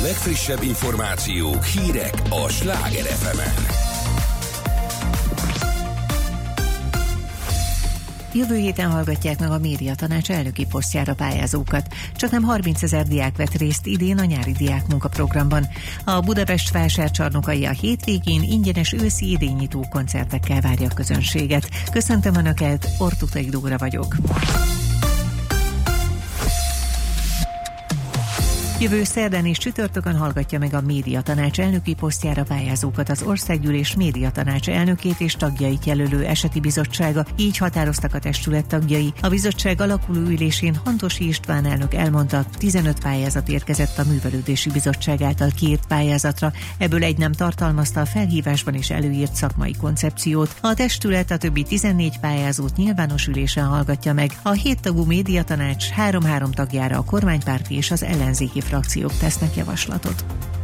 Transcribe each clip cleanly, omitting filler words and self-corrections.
legfrissebb információk, hírek a Sláger FM-en. Jövő héten hallgatják meg a médiatanács elnöki posztjára pályázókat. Csaknem 30 000 diák vett részt idén a nyári diákmunkaprogramban. A Budapest vásárcsarnokai a hétvégén ingyenes őszi idénynyitó koncertekkel várja a közönséget. Köszöntöm Önöket, Ortutai Dóra vagyok. Jövő szerdán és csütörtökön hallgatja meg a médiatanács elnöki posztjára pályázókat az Országgyűlés médiatanács elnökét és tagjait jelölő eseti bizottsága, így határoztak a testület tagjai. A bizottság alakuló ülésén Hantosi István elnök elmondta, 15 pályázat érkezett a Művelődési Bizottság által kiírt pályázatra, ebből egy nem tartalmazta a felhívásban is előírt szakmai koncepciót. A testület a többi 14 pályázót nyilvános ülésen hallgatja meg. A 7 tagú médiatanács 3-3 tagjára a kormánypárti és az ellenzéki frakciók tesznek javaslatot.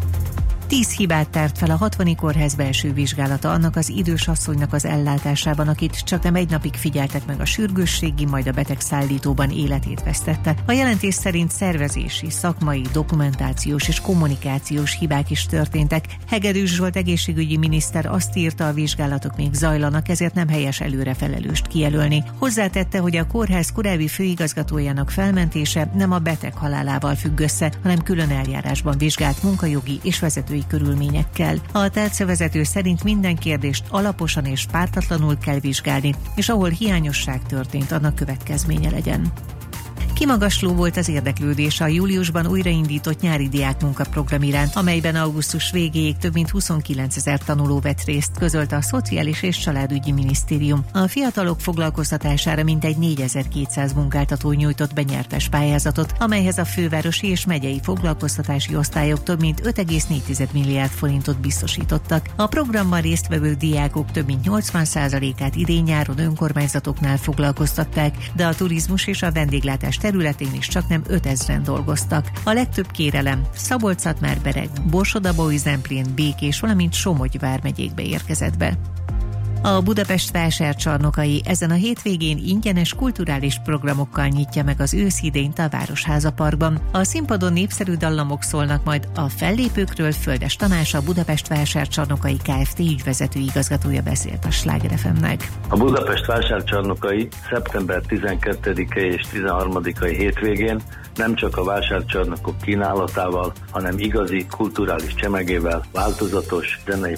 10 hibát tárt fel a 60. kórház belső vizsgálata annak az idős asszonynak az ellátásában, akit csaknem egy napig figyeltek meg a sürgősségi, majd a betegszállítóban életét vesztette. A jelentés szerint szervezési, szakmai, dokumentációs és kommunikációs hibák is történtek. Hegedűs Zsolt egészségügyi miniszter azt írta, a vizsgálatok még zajlanak, ezért nem helyes előre felelőst kijelölni. Hozzátette, hogy a kórház korábbi főigazgatójának felmentése nem a beteg halálával függ össze, hanem külön eljárásban vizsgált munkajogi és vezetői körülményekkel. A tárcavezető szerint minden kérdést alaposan és pártatlanul kell vizsgálni, és ahol hiányosság történt, annak következménye legyen. Kimagasló volt az érdeklődés a júliusban újraindított nyári diákmunkaprogram iránt, amelyben augusztus végéig több mint 29 000 tanuló vett részt, közölte a Szociális és Családügyi Minisztérium. A fiatalok foglalkoztatására mintegy 4200 munkáltató nyújtott be nyertes pályázatot, amelyhez a fővárosi és megyei foglalkoztatási osztályok több mint 5,4 milliárd forintot biztosítottak. A programban résztvevő diákok több mint 80%-át idén-nyáron önkormányzatoknál foglalkoztatták, de a turizmus és a vendéglátás területén is csaknem 5000-en dolgoztak. A legtöbb kérelem Szabolcs-Szatmár-Bereg, Borsod-Abaúj-Zemplén, Békés, valamint Somogy vármegyékbe érkezett be. A Budapest vásárcsarnokai ezen a hétvégén ingyenes kulturális programokkal nyitja meg az őszidényt a Városháza Parkban. A színpadon népszerű dallamok szólnak, majd a fellépőkről Földes Tamás, a Budapest vásárcsarnokai Kft. Ügyvezető igazgatója beszélt a Sláger FM-nek. A Budapest vásárcsarnokai szeptember 12-e és 13-ai hétvégén nem csak a vásárcsarnokok kínálatával, hanem igazi kulturális csemegével, változatos zenei